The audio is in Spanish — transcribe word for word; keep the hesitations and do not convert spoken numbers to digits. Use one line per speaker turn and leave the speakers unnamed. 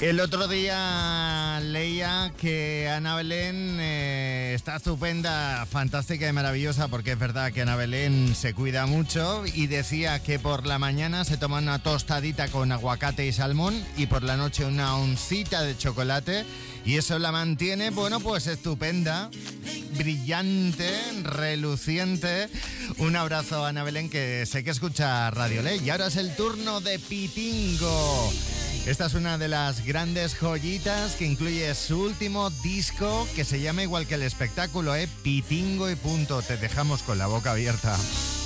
El otro día leía que Ana Belén eh, está estupenda, fantástica y maravillosa, porque es verdad que Ana Belén se cuida mucho, y decía que por la mañana se toma una tostadita con aguacate y salmón y por la noche una oncita de chocolate, y eso la mantiene, bueno, pues estupenda, brillante, reluciente. Un abrazo a Ana Belén, que sé que escucha Radio Ley. Y ahora es el turno de Pitingo. Esta es una de las grandes joyitas que incluye su último disco, que se llama igual que el espectáculo, ¿eh? Pitingo y punto. Te dejamos con la boca abierta.